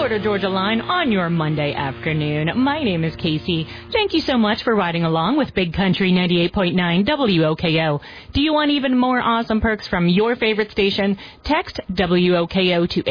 Florida Georgia Line on your Monday afternoon. My name is Casey. Thank you so much for riding along with Big Country 98.9 WOKO. Do you want even more awesome perks from your favorite station? Text WOKO to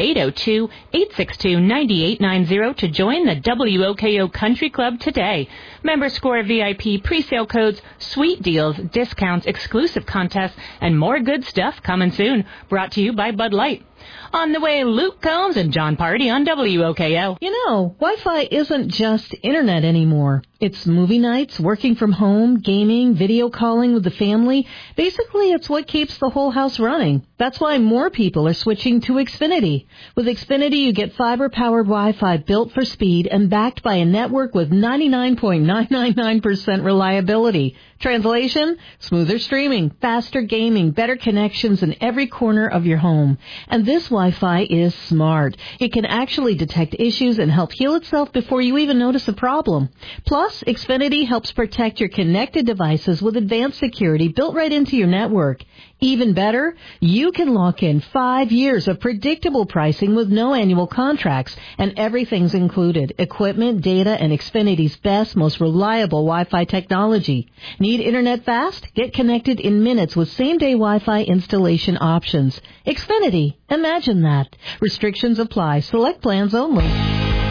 802-862-9890 to join the WOKO Country Club today. Members score VIP pre-sale codes, sweet deals, discounts, exclusive contests, and more good stuff coming soon. Brought to you by Bud Light. On the way, Luke Combs and John Party on WOKO. You know, Wi-Fi isn't just internet anymore. It's movie nights, working from home, gaming, video calling with the family. Basically, it's what keeps the whole house running. That's why more people are switching to Xfinity. With Xfinity, you get fiber-powered Wi-Fi built for speed and backed by a network with 99.999% reliability. Translation? Smoother streaming, faster gaming, better connections in every corner of your home. And this Wi-Fi is smart. It can actually detect issues and help heal itself before you even notice a problem. Plus, Xfinity helps protect your connected devices with advanced security built right into your network. Even better, you can lock in 5 years of predictable pricing with no annual contracts, and everything's included: equipment, data, and Xfinity's best, most reliable Wi-Fi technology. Need internet fast? Get connected in minutes with same-day Wi-Fi installation options. Xfinity. Imagine that. Restrictions apply. Select plans only.